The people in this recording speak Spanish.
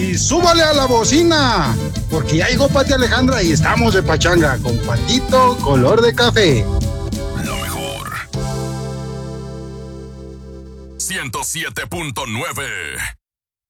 Y súbale a la bocina, porque ya llegó Pati Alejandra y estamos de pachanga con Patito color de café. Lo mejor. 107.9